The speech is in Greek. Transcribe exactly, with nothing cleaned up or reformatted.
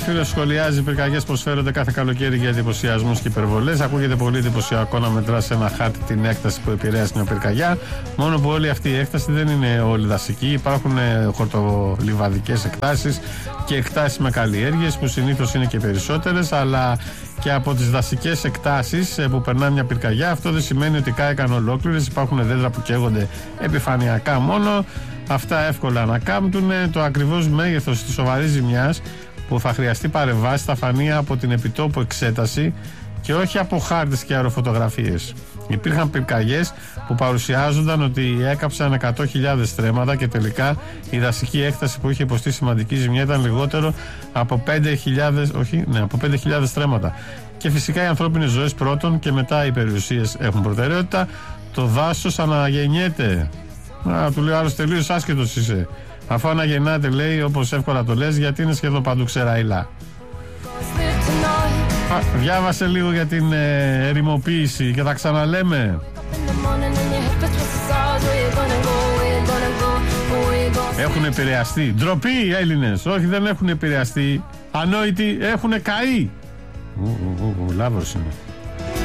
φίλος σχολιάζει: πυρκαγιές προσφέρονται κάθε καλοκαίρι για εντυπωσιασμούς και υπερβολές. Ακούγεται πολύ εντυπωσιακό να μετράς σε ένα χάρτη την έκταση που επηρέασε μια πυρκαγιά. Μόνο που όλη αυτή η έκταση δεν είναι όλη δασική. Υπάρχουν χορτολιβαδικές εκτάσεις και εκτάσεις με καλλιέργειες που συνήθως είναι και περισσότερες. Αλλά και από τις δασικές εκτάσεις που περνά μια πυρκαγιά, αυτό δεν σημαίνει ότι κάηκαν ολόκληρες. Υπάρχουν δέντρα που καίγονται επιφανειακά μόνο. Αυτά εύκολα να κάμπτουν. Το ακριβώς μέγεθος της σοβαρής ζημιάς που θα χρειαστεί παρεμβάσει θα φανεί από την επιτόπου εξέταση και όχι από χάρτες και αεροφωτογραφίες. Υπήρχαν πυρκαγιές που παρουσιάζονταν ότι έκαψαν εκατό χιλιάδες στρέμματα και τελικά η δασική έκταση που είχε υποστεί σημαντική ζημιά ήταν λιγότερο από πέντε χιλιάδες, όχι, ναι, από πέντε χιλιάδες στρέμματα. Και φυσικά οι ανθρώπινες ζωές πρώτον και μετά οι περιουσίες έχουν προτεραιότητα. Το δάσος αναγεννιέται. Α, του λέει ο άλλος, τελείως άσχετος είσαι. Αφού αναγεννάται, λέει, όπως εύκολα το λες, γιατί είναι σχεδόν παντού ξεραίλα. Α, διάβασε λίγο για την ε, ερημοποίηση και θα ξαναλέμε. Έχουν επηρεαστεί. Ντροπή οι Έλληνες. Όχι, δεν έχουν επηρεαστεί. Ανόητοι έχουν καεί. Ου, ου, ου, ου, λάβρος είναι.